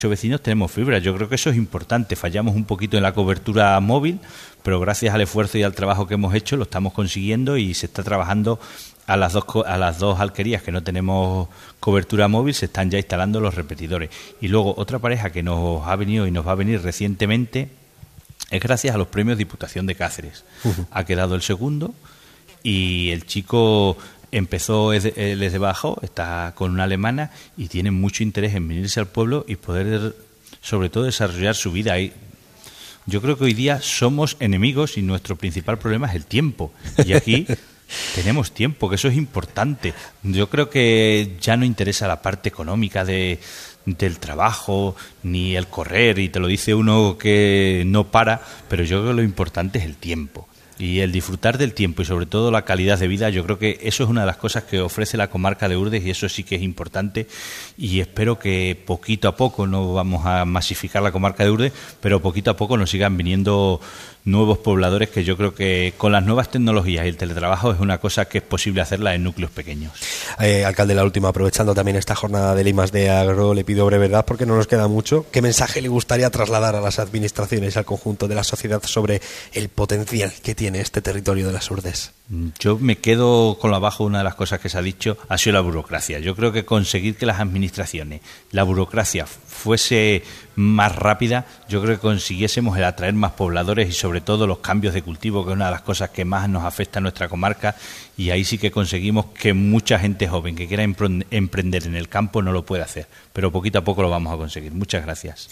vecinos tenemos fibra. Yo creo que eso es importante. Fallamos un poquito en la cobertura móvil, pero gracias al esfuerzo y al trabajo que hemos hecho lo estamos consiguiendo y se está trabajando a las dos alquerías que no tenemos cobertura móvil, se están ya instalando los repetidores. Y luego otra pareja que nos ha venido y nos va a venir recientemente es gracias a los premios Diputación de Cáceres. Ha quedado el segundo y el chico empezó, él es de Badajoz, está con una alemana y tiene mucho interés en venirse al pueblo y poder, sobre todo, desarrollar su vida ahí. Yo creo que hoy día somos enemigos y nuestro principal problema es el tiempo. Y aquí tenemos tiempo, que eso es importante. Yo creo que ya no interesa la parte económica del trabajo, ni el correr, y te lo dice uno que no para, pero yo creo que lo importante es el tiempo. Y el disfrutar del tiempo y sobre todo la calidad de vida, yo creo que eso es una de las cosas que ofrece la comarca de Urdes y eso sí que es importante y espero que poquito a poco, no vamos a masificar la comarca de Urdes, pero poquito a poco nos sigan viniendo nuevos pobladores que yo creo que con las nuevas tecnologías y el teletrabajo es una cosa que es posible hacerla en núcleos pequeños. Alcalde, la última, aprovechando también esta jornada de I+D Agro, le pido brevedad porque no nos queda mucho. ¿Qué mensaje le gustaría trasladar a las administraciones, al conjunto de la sociedad sobre el potencial que tiene este territorio de las Urdes? Yo me quedo con lo abajo. Una de las cosas que se ha dicho ha sido la burocracia. Yo creo que conseguir que las administraciones, la burocracia fuese más rápida, yo creo que consiguiésemos el atraer más pobladores y sobre todo los cambios de cultivo, que es una de las cosas que más nos afecta a nuestra comarca, y ahí sí que conseguimos que mucha gente joven que quiera emprender en el campo no lo pueda hacer, pero poquito a poco lo vamos a conseguir. Muchas gracias.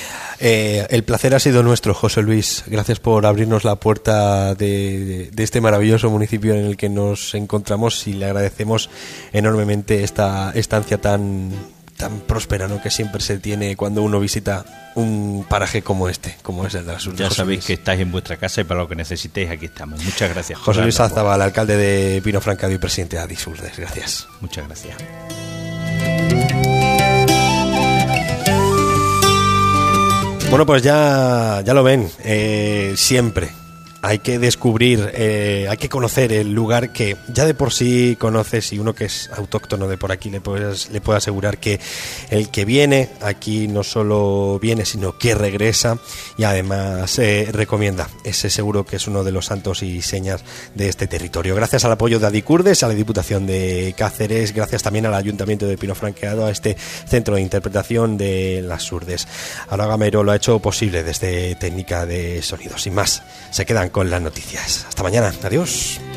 El placer ha sido nuestro, José Luis. Gracias por abrirnos la puerta de este maravilloso municipio en el que nos encontramos y le agradecemos enormemente esta estancia tan próspera, ¿no?, que siempre se tiene cuando uno visita un paraje como este, como es el de las Urdes. Ya sabéis que estáis en vuestra casa y para lo que necesitéis aquí estamos. Muchas gracias. José Luis Azabal, alcalde de Pino Francado y presidente de Adis Urdes. Gracias. Muchas gracias. Bueno, pues ya lo ven, siempre hay que descubrir, hay que conocer el lugar que ya de por sí conoces, y uno que es autóctono de por aquí le puedo asegurar que el que viene aquí no solo viene, sino que regresa y además recomienda. Ese seguro que es uno de los santos y señas de este territorio. Gracias al apoyo de Adis Urdes, a la Diputación de Cáceres, gracias también al Ayuntamiento de Pino Franqueado, a este centro de interpretación de las Urdes. Ahora Gamero lo ha hecho posible desde Técnica de Sonido. Sin más, se quedan con las noticias. Hasta mañana. Adiós.